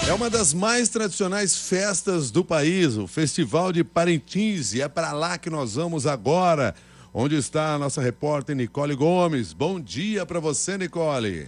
É uma das mais tradicionais festas do país, o Festival de Parintins, e é para lá que nós vamos agora. Onde está a nossa repórter Nicole Gomes? Bom dia para você, Nicole.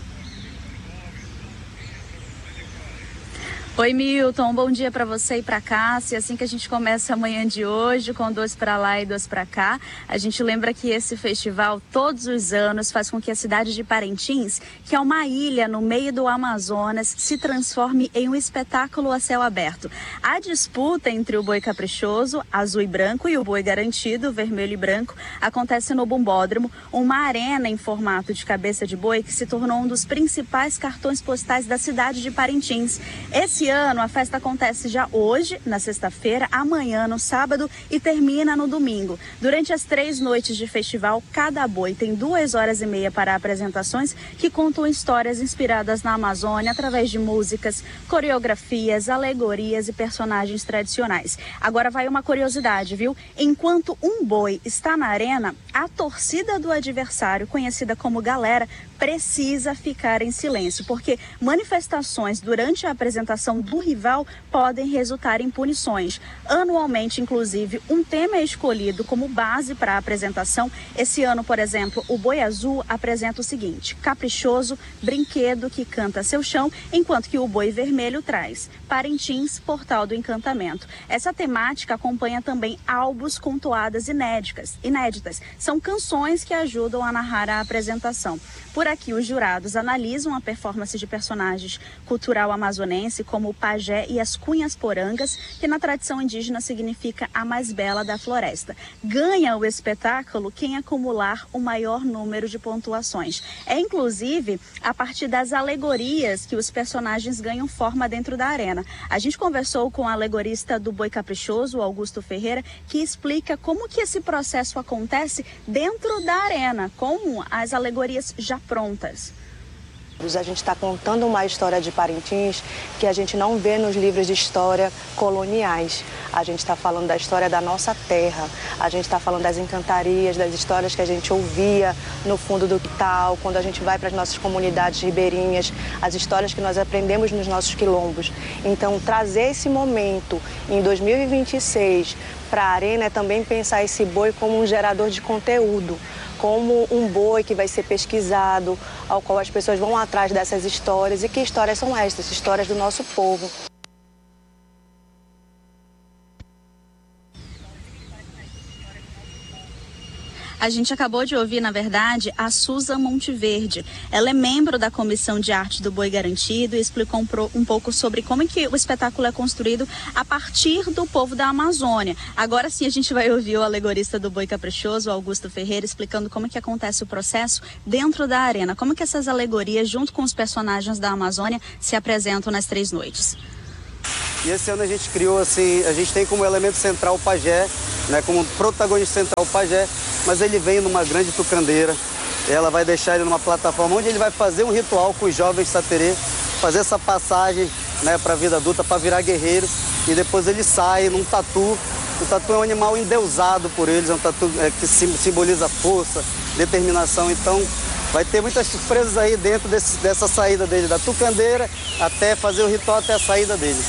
Oi, Milton, bom dia para você e para Cássia. Assim que a gente começa a manhã de hoje, com 2 para lá e 2 para cá, a gente lembra que esse festival, todos os anos, faz com que a cidade de Parintins, que é uma ilha no meio do Amazonas, se transforme em um espetáculo a céu aberto. A disputa entre o boi caprichoso, azul e branco, e o boi garantido, vermelho e branco, acontece no Bumbódromo, uma arena em formato de cabeça de boi que se tornou um dos principais cartões postais da cidade de Parintins. Esse ano a festa acontece já hoje, na sexta-feira, amanhã no sábado e termina no domingo. Durante as 3 noites de festival, cada boi tem 2 horas e meia para apresentações que contam histórias inspiradas na Amazônia através de músicas, coreografias, alegorias e personagens tradicionais. Agora vai uma curiosidade, viu? Enquanto um boi está na arena, a torcida do adversário, conhecida como galera, precisa ficar em silêncio, porque manifestações durante a apresentação do rival podem resultar em punições. Anualmente, inclusive, um tema é escolhido como base para a apresentação. Esse ano, por exemplo, o boi azul apresenta o seguinte: caprichoso, brinquedo que canta seu chão, enquanto que o boi vermelho traz Parintins, portal do encantamento. Essa temática acompanha também álbuns com toadas inéditas. São canções que ajudam a narrar a apresentação. Por aqui, os jurados analisam a performance de personagens cultural amazonense, como o pajé e as cunhas-porangas, que na tradição indígena significa a mais bela da floresta. Ganha o espetáculo quem acumular o maior número de pontuações. É inclusive a partir das alegorias que os personagens ganham forma dentro da arena. A gente conversou com o alegorista do Boi Caprichoso, Augusto Ferreira, que explica como que esse processo acontece dentro da arena, com as alegorias já prontas. A gente está contando uma história de Parintins que a gente não vê nos livros de história coloniais. A gente está falando da história da nossa terra, a gente está falando das encantarias, das histórias que a gente ouvia no fundo do quintal, quando a gente vai para as nossas comunidades ribeirinhas, as histórias que nós aprendemos nos nossos quilombos. Então, trazer esse momento em 2026 para a arena é também pensar esse boi como um gerador de conteúdo, como um boi que vai ser pesquisado, ao qual as pessoas vão atrás dessas histórias. E que histórias são estas? Histórias do nosso povo. A gente acabou de ouvir, na verdade, a Susan Monteverde. Ela é membro da Comissão de Arte do Boi Garantido e explicou um pouco sobre como é que o espetáculo é construído a partir do povo da Amazônia. Agora sim a gente vai ouvir o alegorista do Boi Caprichoso, Augusto Ferreira, explicando como é que acontece o processo dentro da arena. Como é que essas alegorias, junto com os personagens da Amazônia, se apresentam nas 3 noites. E esse ano a gente criou assim, a gente tem como elemento central o pajé, né, como protagonista central o pajé, mas ele vem numa grande tucandeira. Ela vai deixar ele numa plataforma onde ele vai fazer um ritual com os jovens saterê, fazer essa passagem, né, para a vida adulta, para virar guerreiro, e depois ele sai num tatu. O tatu é um animal endeusado por eles, é um tatu que simboliza força, determinação. Então vai ter muitas surpresas aí dentro dessa saída dele, da tucandeira até fazer o ritual, até a saída dele.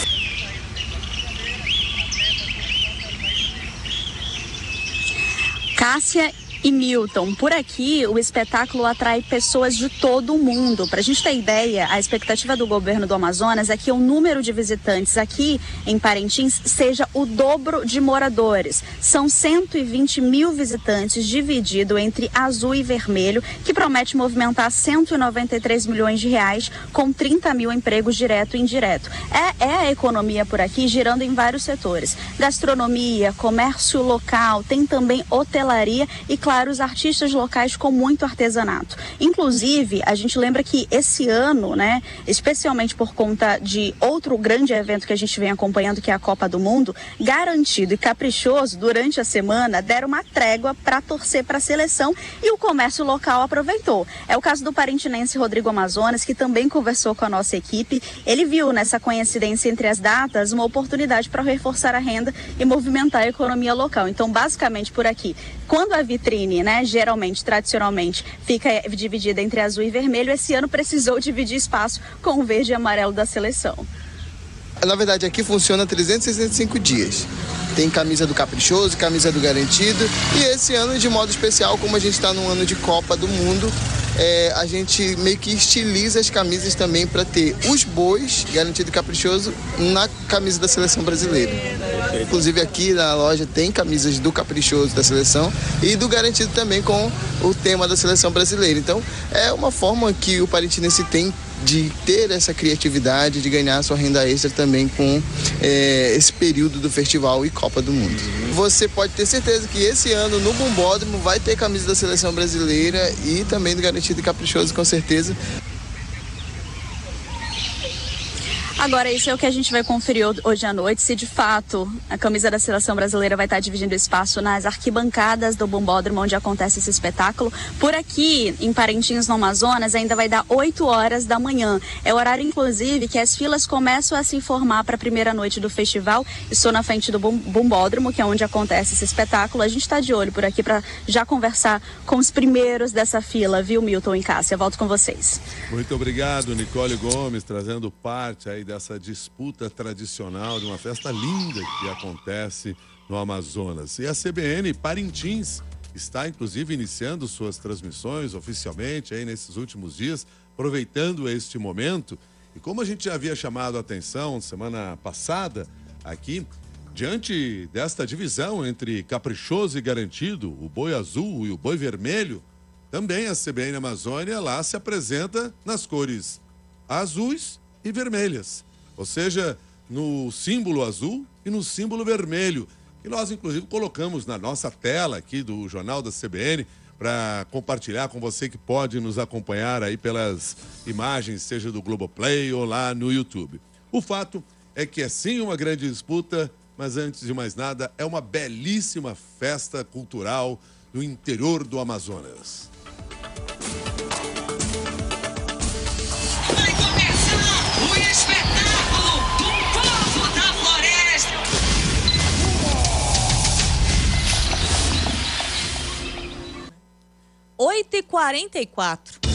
Cássia e Milton, por aqui o espetáculo atrai pessoas de todo o mundo. Para a gente ter ideia, a expectativa do governo do Amazonas é que o número de visitantes aqui em Parintins seja o dobro de moradores. São 120 mil visitantes dividido entre azul e vermelho, que promete movimentar 193 milhões de reais com 30 mil empregos direto e indireto. É a economia por aqui girando em vários setores. Gastronomia, comércio local, tem também hotelaria e, claro, os artistas locais com muito artesanato. Inclusive, a gente lembra que esse ano, né, especialmente por conta de outro grande evento que a gente vem acompanhando, que é a Copa do Mundo, Garantido e Caprichoso, durante a semana, deram uma trégua para torcer para a seleção e o comércio local aproveitou. É o caso do parintinense Rodrigo Amazonas, que também conversou com a nossa equipe. Ele viu nessa coincidência entre as datas uma oportunidade para reforçar a renda e movimentar a economia local. Então, basicamente, por aqui, quando a vitrine cabine, né? Geralmente, tradicionalmente, fica dividida entre azul e vermelho. Esse ano precisou dividir espaço com o verde e amarelo da seleção. Na verdade, aqui funciona 365 dias. Tem camisa do Caprichoso, camisa do Garantido. E esse ano, de modo especial, como a gente está num ano de Copa do Mundo, a gente meio que estiliza as camisas também para ter os bois, Garantido e Caprichoso, na camisa da seleção brasileira. Inclusive aqui na loja tem camisas do Caprichoso da seleção e do Garantido também com o tema da seleção brasileira. Então é uma forma que o parentinense tem de ter essa criatividade, de ganhar sua renda extra também com esse período do festival e Copa do Mundo. Você pode ter certeza que esse ano no Bombódromo vai ter camisa da seleção brasileira e também do Garantido e Caprichoso, com certeza. Agora, isso é o que a gente vai conferir hoje à noite, se de fato a camisa da seleção brasileira vai estar dividindo espaço nas arquibancadas do Bombódromo, onde acontece esse espetáculo. Por aqui, em Parintins, no Amazonas, ainda vai dar 8 horas da manhã. É o horário, inclusive, que as filas começam a se informar para a primeira noite do festival. Estou na frente do Bombódromo, que é onde acontece esse espetáculo. A gente está de olho por aqui para já conversar com os primeiros dessa fila, viu, Milton e Cássia? Volto com vocês. Muito obrigado, Nicole Gomes, trazendo parte aí dessa disputa tradicional de uma festa linda que acontece no Amazonas. E a CBN Parintins está, inclusive, iniciando suas transmissões oficialmente aí nesses últimos dias, aproveitando este momento. E como a gente já havia chamado a atenção semana passada aqui, diante desta divisão entre Caprichoso e Garantido, o boi azul e o boi vermelho, também a CBN Amazônia lá se apresenta nas cores azuis e vermelhas, ou seja, no símbolo azul e no símbolo vermelho, que nós inclusive colocamos na nossa tela aqui do Jornal da CBN para compartilhar com você que pode nos acompanhar aí pelas imagens, seja do Globoplay ou lá no YouTube. O fato é que é sim uma grande disputa, mas antes de mais nada é uma belíssima festa cultural no interior do Amazonas. O espetáculo do povo da floresta. 8h44.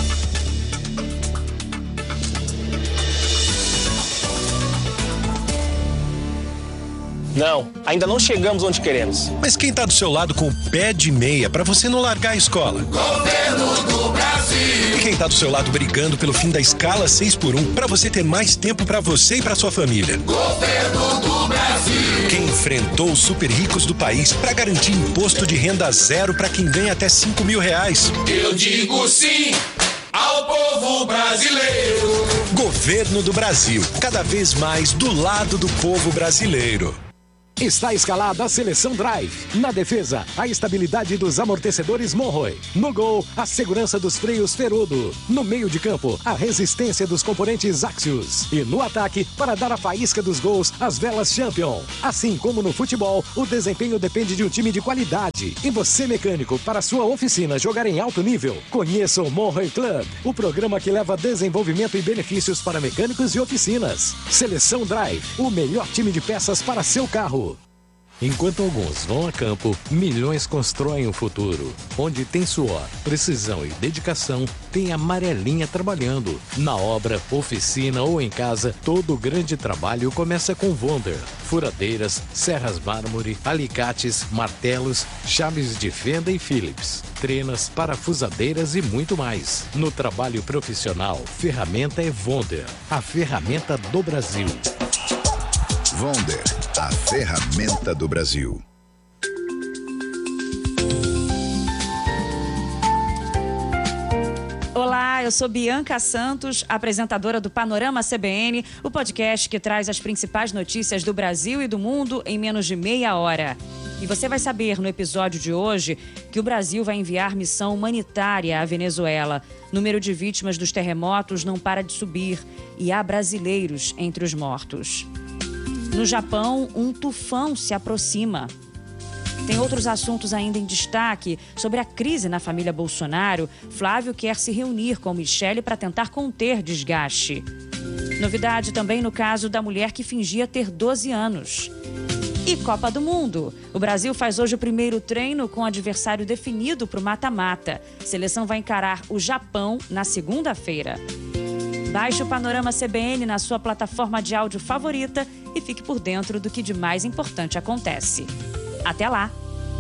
Não, ainda não chegamos onde queremos. Mas quem tá do seu lado com o pé de meia pra você não largar a escola? Governo do Brasil. E quem tá do seu lado brigando pelo fim da escala 6x1 pra você ter mais tempo pra você e pra sua família? Governo do Brasil. Quem enfrentou os super ricos do país pra garantir imposto de renda zero pra quem ganha até R$5.000? Eu digo sim ao povo brasileiro. Governo do Brasil, cada vez mais do lado do povo brasileiro. Está escalada a Seleção Drive. Na defesa, a estabilidade dos amortecedores Monroe. No gol, a segurança dos freios Ferudo. No meio de campo, a resistência dos componentes Axios. E no ataque, para dar a faísca dos gols, as velas Champion. Assim como no futebol, o desempenho depende de um time de qualidade. E você, mecânico, para sua oficina jogar em alto nível, conheça o Monroe Club, o programa que leva desenvolvimento e benefícios para mecânicos e oficinas. Seleção Drive, o melhor time de peças para seu carro. Enquanto alguns vão a campo, milhões constroem o futuro. Onde tem suor, precisão e dedicação, tem a Amarelinha trabalhando. Na obra, oficina ou em casa, todo grande trabalho começa com Wonder. Furadeiras, serras mármore, alicates, martelos, chaves de fenda e Phillips. Trenas, parafusadeiras e muito mais. No trabalho profissional, ferramenta é Wonder, a ferramenta do Brasil. Wonder, a ferramenta do Brasil. Olá, eu sou Bianca Santos, apresentadora do Panorama CBN, o podcast que traz as principais notícias do Brasil e do mundo em menos de meia hora. E você vai saber no episódio de hoje que o Brasil vai enviar missão humanitária à Venezuela. O número de vítimas dos terremotos não para de subir e há brasileiros entre os mortos. No Japão, um tufão se aproxima. Tem outros assuntos ainda em destaque. Sobre a crise na família Bolsonaro, Flávio quer se reunir com Michele para tentar conter desgaste. Novidade também no caso da mulher que fingia ter 12 anos. E Copa do Mundo. O Brasil faz hoje o primeiro treino com o adversário definido para o mata-mata. A seleção vai encarar o Japão na segunda-feira. Baixe o Panorama CBN na sua plataforma de áudio favorita e fique por dentro do que de mais importante acontece. Até lá!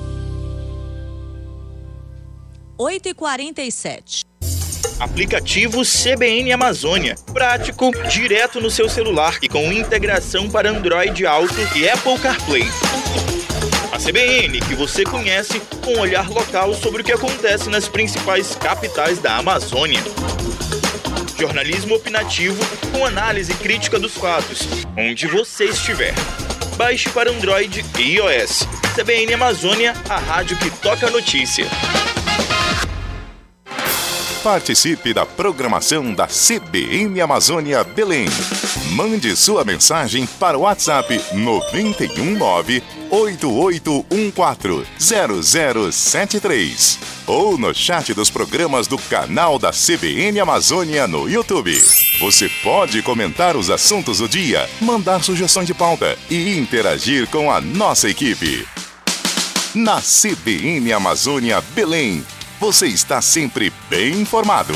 8h47. Aplicativo CBN Amazônia. Prático, direto no seu celular e com integração para Android Auto e Apple CarPlay. A CBN que você conhece com um olhar local sobre o que acontece nas principais capitais da Amazônia. Jornalismo opinativo com análise crítica dos fatos, onde você estiver. Baixe para Android e iOS. CBN Amazônia, a rádio que toca a notícia. Participe da programação da CBN Amazônia Belém. Mande sua mensagem para o WhatsApp 919-8814-0073 ou no chat dos programas do canal da CBN Amazônia no YouTube. Você pode comentar os assuntos do dia, mandar sugestões de pauta e interagir com a nossa equipe. Na CBN Amazônia Belém, você está sempre bem informado.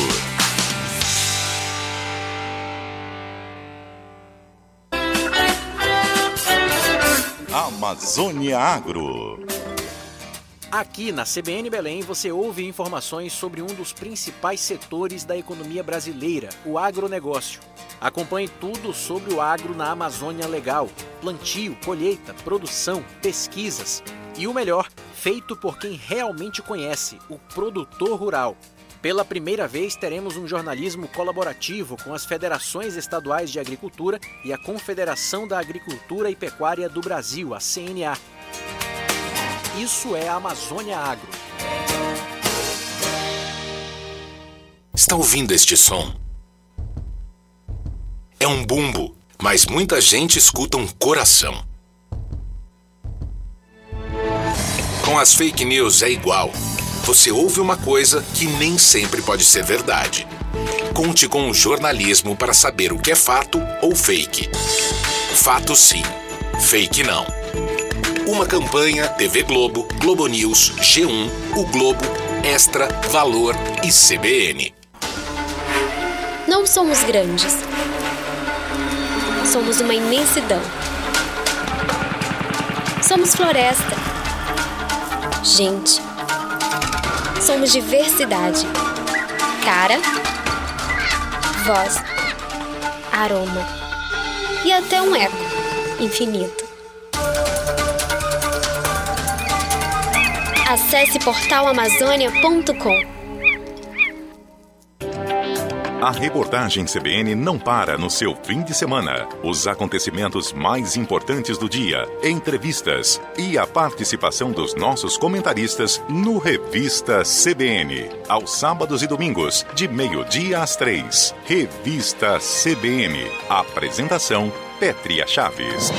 Amazônia Agro. Aqui na CBN Belém você ouve informações sobre um dos principais setores da economia brasileira, o agronegócio. Acompanhe tudo sobre o agro na Amazônia Legal: plantio, colheita, produção, pesquisas e o melhor, feito por quem realmente conhece, o produtor rural. Pela primeira vez teremos um jornalismo colaborativo com as Federações Estaduais de Agricultura e a Confederação da Agricultura e Pecuária do Brasil, a CNA. Isso é a Amazônia Agro. Está ouvindo este som? É um bumbo, mas muita gente escuta um coração. Com as fake news é igual. Você ouve uma coisa que nem sempre pode ser verdade. Conte com o jornalismo para saber o que é fato ou fake. Fato sim, fake não. Uma campanha TV Globo, Globo News, G1, O Globo, Extra, Valor e CBN. Não somos grandes. Somos uma imensidão. Somos floresta. Gente. Somos diversidade. Cara, voz, aroma e até um eco infinito. Acesse portalamazônia.com. A reportagem CBN não para no seu fim de semana. Os acontecimentos mais importantes do dia, entrevistas e a participação dos nossos comentaristas no Revista CBN. Aos sábados e domingos, de 12h às 3h. Revista CBN. Apresentação, Pétria Chaves.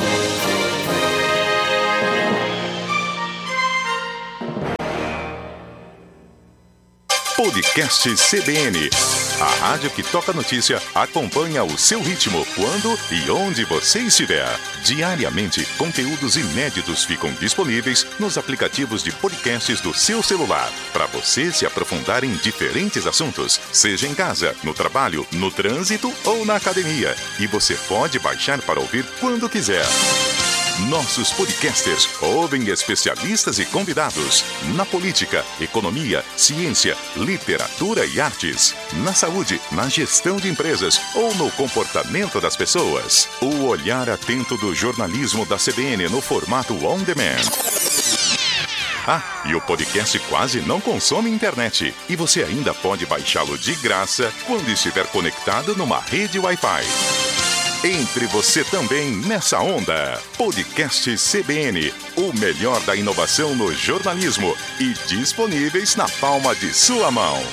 Podcast CBN. A rádio que toca notícia acompanha o seu ritmo, quando e onde você estiver. Diariamente, conteúdos inéditos ficam disponíveis nos aplicativos de podcasts do seu celular, para você se aprofundar em diferentes assuntos, seja em casa, no trabalho, no trânsito ou na academia. E você pode baixar para ouvir quando quiser. Nossos podcasters ouvem especialistas e convidados na política, economia, ciência, literatura e artes, na saúde, na gestão de empresas ou no comportamento das pessoas. O olhar atento do jornalismo da CBN no formato on demand. Ah, e o podcast quase não consome internet e você ainda pode baixá-lo de graça quando estiver conectado numa rede Wi-Fi. Entre você também nessa onda. Podcast CBN, o melhor da inovação no jornalismo e disponíveis na palma de sua mão.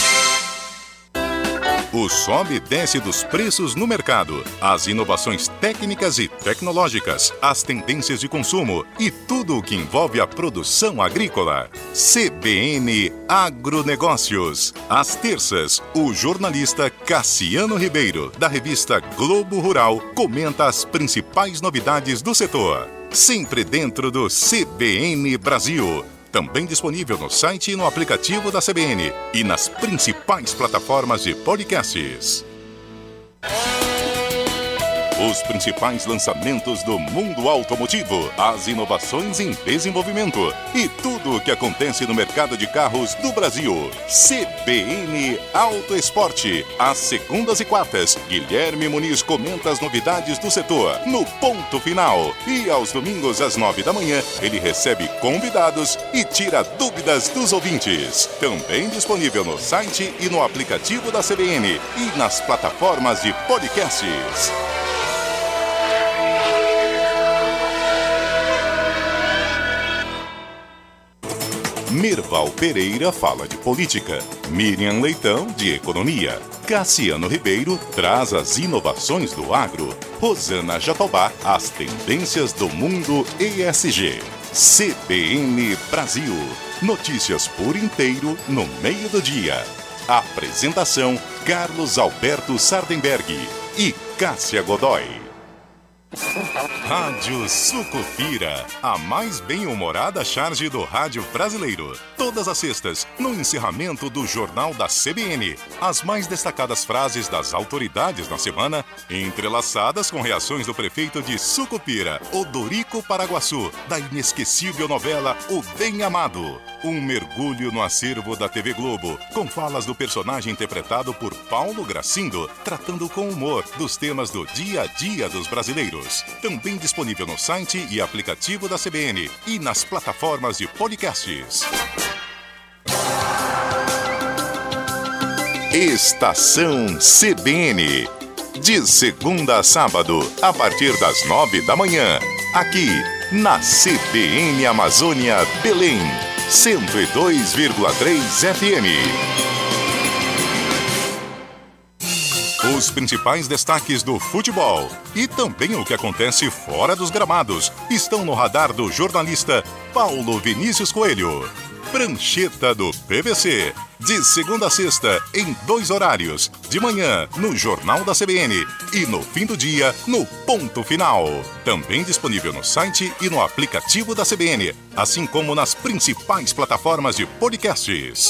O sobe e desce dos preços no mercado, as inovações técnicas e tecnológicas, as tendências de consumo e tudo o que envolve a produção agrícola. CBN Agronegócios. Às terças, o jornalista Cassiano Ribeiro, da revista Globo Rural, comenta as principais novidades do setor. sempre dentro do CBN Brasil. Também disponível no site e no aplicativo da CBN e nas principais plataformas de podcasts. Os principais lançamentos do mundo automotivo, as inovações em desenvolvimento e tudo o que acontece no mercado de carros do Brasil. CBN Auto Esporte. Às segundas e quartas, Guilherme Muniz comenta as novidades do setor no Ponto Final. E aos domingos, às 9 da manhã, ele recebe convidados e tira dúvidas dos ouvintes. Também disponível no site e no aplicativo da CBN e nas plataformas de podcasts. Merval Pereira fala de política, Miriam Leitão de economia, Cassiano Ribeiro traz as inovações do agro, Rosana Jatobá as tendências do mundo ESG. CBN Brasil, notícias por inteiro no meio do dia. Apresentação Carlos Alberto Sardenberg e Cássia Godoy. Rádio Sucupira, a mais bem-humorada charge do rádio brasileiro. Todas as sextas, no encerramento do Jornal da CBN. As mais destacadas frases das autoridades na semana, entrelaçadas com reações do prefeito de Sucupira, Odorico Paraguaçu, da inesquecível novela O Bem Amado. Um mergulho no acervo da TV Globo, com falas do personagem interpretado por Paulo Gracindo, tratando com humor dos temas do dia a dia dos brasileiros. Também disponível no site e aplicativo da CBN e nas plataformas de podcasts. Estação CBN. De segunda a sábado, a partir das 9 da manhã. Aqui, na CBN Amazônia Belém. 102,3 FM. Os principais destaques do futebol e também o que acontece fora dos gramados estão no radar do jornalista Paulo Vinícius Coelho. Prancheta do PVC, de segunda a sexta, em 2 horários, de manhã no Jornal da CBN e no fim do dia no Ponto Final. Também disponível no site e no aplicativo da CBN, assim como nas principais plataformas de podcasts.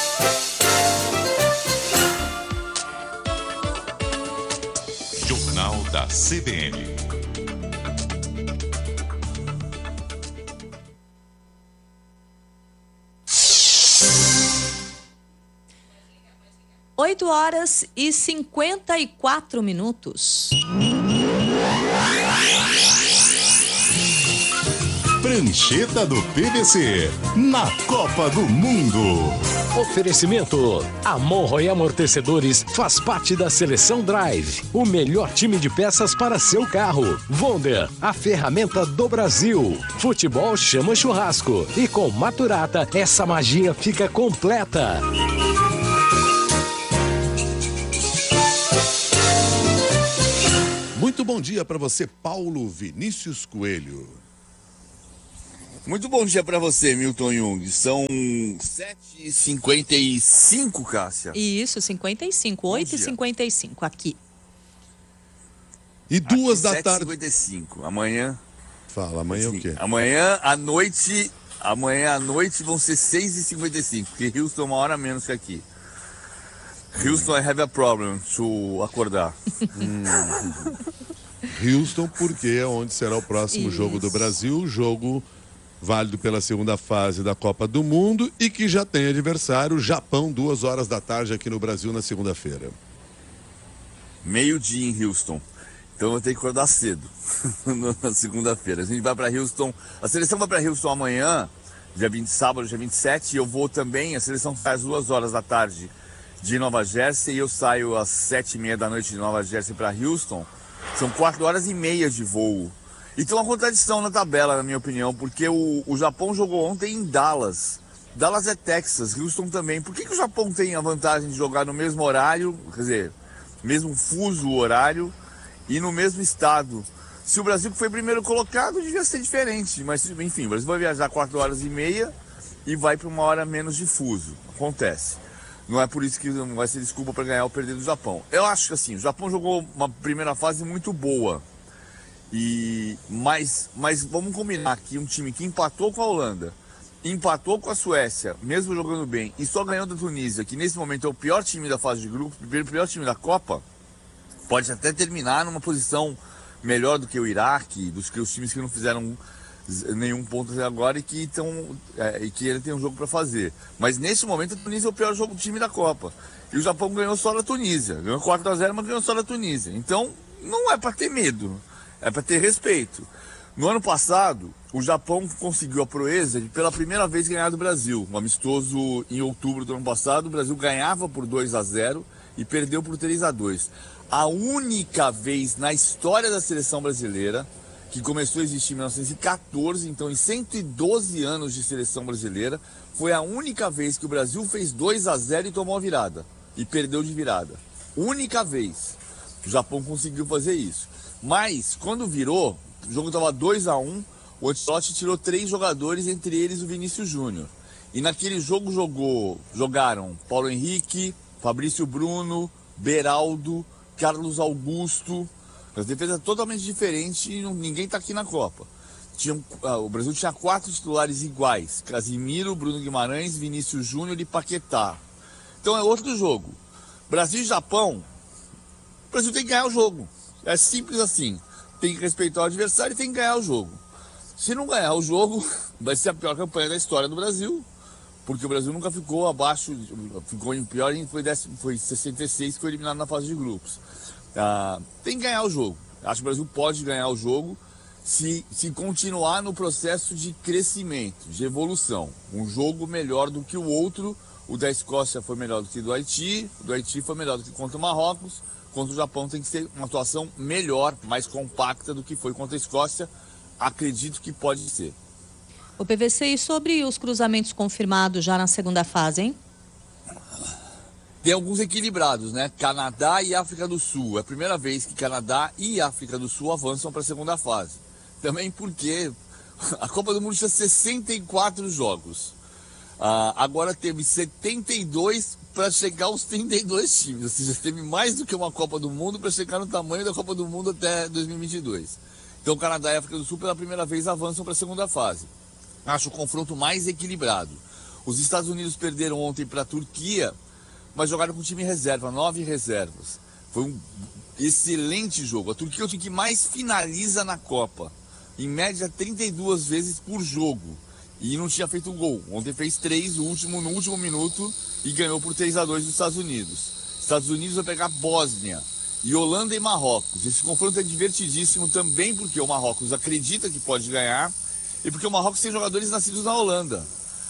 Jornal da CBN. Oito horas e 54 minutos. Prancheta do PVC, na Copa do Mundo. Oferecimento: a Monroe Amortecedores faz parte da Seleção Drive, o melhor time de peças para seu carro. Wonder, a ferramenta do Brasil. Futebol chama churrasco. E com Maturata, essa magia fica completa. Muito bom dia para você, Paulo Vinícius Coelho. Muito bom dia para você, Milton Jung. São 7h55, Cássia. Isso, 55, 8h55 aqui. E 2 da aqui, tarde. 7h55. Amanhã. Fala, amanhã o quê? Amanhã à noite vão ser 6h55, porque Houston é 1 hora menos que aqui. Houston, I have a problem to acordar. Houston, porque é onde será o próximo jogo do Brasil, jogo válido pela segunda fase da Copa do Mundo e que já tem adversário, Japão, 2 horas da tarde aqui no Brasil na segunda-feira. Meio-dia em Houston. Então eu vou ter que acordar cedo na segunda-feira. A gente vai para Houston, a seleção vai para Houston amanhã, sábado, dia 27, e eu vou também, a seleção sai às 2 horas da tarde de Nova Jersey e eu saio às 7h30 da noite de Nova Jersey para Houston. São 4 horas e meia de voo. E tem uma contradição na tabela, na minha opinião, porque o Japão jogou ontem em Dallas. Dallas é Texas, Houston também. Por que o Japão tem a vantagem de jogar no mesmo horário, quer dizer, mesmo fuso horário e no mesmo estado? Se o Brasil que foi primeiro colocado, devia ser diferente. Mas, enfim, o Brasil vai viajar 4 horas e meia e vai para 1 hora menos de fuso. Acontece. Não é por isso que não vai ser desculpa para ganhar ou perder do Japão. Eu acho que assim, o Japão jogou uma primeira fase muito boa. Mas vamos combinar que um time que empatou com a Holanda, empatou com a Suécia, mesmo jogando bem, e só ganhou da Tunísia, que nesse momento é o pior time da fase de grupo, o pior time da Copa, pode até terminar numa posição melhor do que o Iraque, dos que os times que não fizeram nenhum ponto até agora e que ele tem um jogo para fazer. Mas nesse momento a Tunísia é o pior time da Copa. E o Japão ganhou só da Tunísia. Ganhou 4-0, mas ganhou só da Tunísia. Então não é para ter medo, é para ter respeito. No ano passado, o Japão conseguiu a proeza de pela primeira vez ganhar do Brasil. Um amistoso em outubro do ano passado, o Brasil ganhava por 2-0 e perdeu por 3-2. A única vez na história da seleção brasileira, que começou a existir em 1914, então em 112 anos de seleção brasileira, foi a única vez que o Brasil fez 2-0 e tomou a virada. E perdeu de virada. Única vez. O Japão conseguiu fazer isso. Mas, quando virou, o jogo estava 2-1, o Ancelotti tirou 3 jogadores, entre eles o Vinícius Júnior. E naquele jogo jogaram Paulo Henrique, Fabrício Bruno, Beraldo, Carlos Augusto. As defesas totalmente diferentes e ninguém está aqui na Copa. O Brasil tinha 4 titulares iguais: Casimiro, Bruno Guimarães, Vinícius Júnior e Paquetá. Então é outro jogo. Brasil e Japão, o Brasil tem que ganhar o jogo. É simples assim. Tem que respeitar o adversário e tem que ganhar o jogo. Se não ganhar o jogo, vai ser a pior campanha da história do Brasil. Porque o Brasil nunca ficou abaixo, ficou em pior, foi 66 que foi eliminado na fase de grupos. Tem que ganhar o jogo. Acho que o Brasil pode ganhar o jogo se continuar no processo de crescimento, de evolução. Um jogo melhor do que o outro. O da Escócia foi melhor do que o do Haiti foi melhor do que contra o Marrocos. Contra o Japão tem que ser uma atuação melhor, mais compacta do que foi contra a Escócia. Acredito que pode ser. O PVC, e sobre os cruzamentos confirmados já na segunda fase, hein? Tem alguns equilibrados, né? Canadá e África do Sul. É a primeira vez que Canadá e África do Sul avançam para a segunda fase. Também porque a Copa do Mundo tinha 64 jogos. Agora teve 72 para chegar aos 32 times. Ou seja, teve mais do que uma Copa do Mundo para chegar no tamanho da Copa do Mundo até 2022. Então Canadá e África do Sul pela primeira vez avançam para a segunda fase. Acho o confronto mais equilibrado. Os Estados Unidos perderam ontem para a Turquia, mas jogaram com time reserva, 9 reservas. Foi um excelente jogo. A Turquia é o time que mais finaliza na Copa. Em média, 32 vezes por jogo. E não tinha feito gol. Ontem fez 3 no último minuto e ganhou por 3-2 dos Estados Unidos. Estados Unidos vai pegar Bósnia e Holanda e Marrocos. Esse confronto é divertidíssimo também porque o Marrocos acredita que pode ganhar e porque o Marrocos tem jogadores nascidos na Holanda.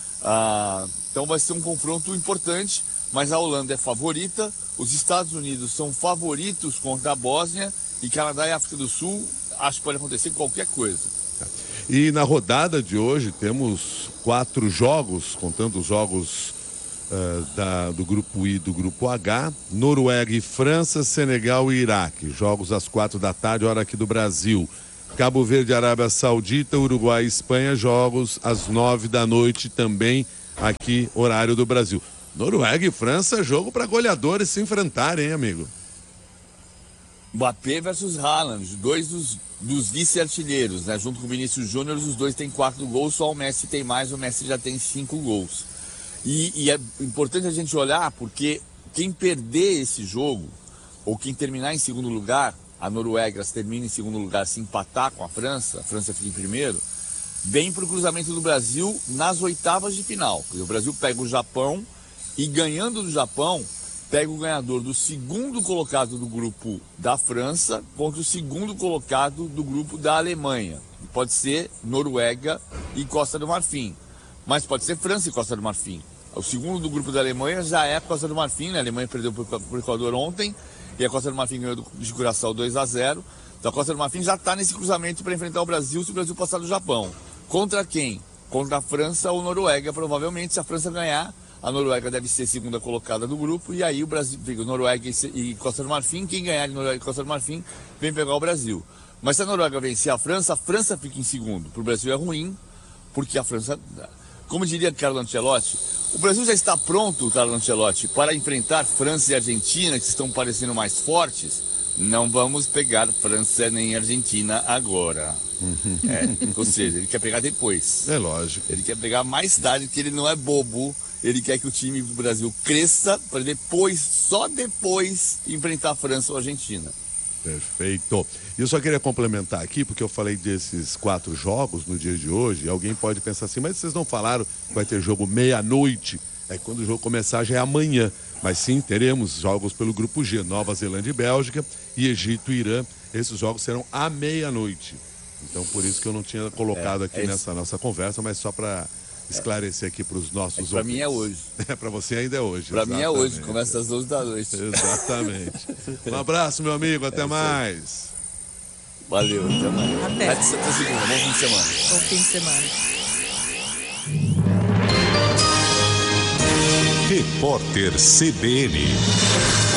Então vai ser um confronto importante. Mas a Holanda é favorita, os Estados Unidos são favoritos contra a Bósnia e Canadá e África do Sul, acho que pode acontecer qualquer coisa. E na rodada de hoje temos 4 jogos, contando os jogos do grupo I e do grupo H, Noruega e França, Senegal e Iraque. Jogos às 4 da tarde, hora aqui do Brasil. Cabo Verde, Arábia Saudita, Uruguai e Espanha, jogos às 9 da noite também aqui, horário do Brasil. Noruega e França, jogo para goleadores se enfrentarem, hein, amigo? Mbappé versus Haaland, 2 dos vice-artilheiros, né? Junto com o Vinícius Júnior, os dois têm 4 gols, só o Messi tem mais, o Messi já tem 5 gols. E é importante a gente olhar, porque quem perder esse jogo, ou quem terminar em segundo lugar, a Noruega se termina em segundo lugar, se empatar com a França fica em primeiro, vem para o cruzamento do Brasil nas oitavas de final. O Brasil pega o Japão, e ganhando do Japão, pega o ganhador do segundo colocado do grupo da França contra o segundo colocado do grupo da Alemanha. Pode ser Noruega e Costa do Marfim, mas pode ser França e Costa do Marfim. O segundo do grupo da Alemanha já é a Costa do Marfim, né? A Alemanha perdeu para o Equador ontem e a Costa do Marfim ganhou de Curaçao 2-0. Então a Costa do Marfim já está nesse cruzamento para enfrentar o Brasil se o Brasil passar do Japão. Contra quem? Contra a França ou Noruega, provavelmente. Se a França ganhar, a Noruega deve ser segunda colocada do grupo, e aí o Brasil, Noruega e Costa do Marfim, quem ganhar de Noruega e Costa do Marfim, vem pegar o Brasil. Mas se a Noruega vencer a França fica em segundo. Para o Brasil é ruim, porque a França, como diria Carlo Ancelotti, o Brasil já está pronto, Carlo Ancelotti, para enfrentar França e Argentina, que estão parecendo mais fortes, não vamos pegar França nem Argentina agora. Ou seja, ele quer pegar depois. É lógico. Ele quer pegar mais tarde, porque ele não é bobo. Ele quer que o time do Brasil cresça para depois, só depois, enfrentar a França ou a Argentina. Perfeito. E eu só queria complementar aqui, porque eu falei desses 4 jogos no dia de hoje, e alguém pode pensar assim, mas vocês não falaram que vai ter jogo meia-noite? Quando o jogo começar já é amanhã. Mas sim, teremos jogos pelo Grupo G, Nova Zelândia e Bélgica, e Egito e Irã. Esses jogos serão à meia-noite. Então, por isso que eu não tinha colocado aqui nessa nossa conversa, mas só para esclarecer aqui para os nossos ouvintes. Para mim é hoje. Para você ainda é hoje. Para mim é hoje, começa às 12 da noite. Exatamente. Um abraço, meu amigo, até mais. Valeu, até mais. Até segunda, bom fim de semana. Bom fim de semana. Repórter CBN.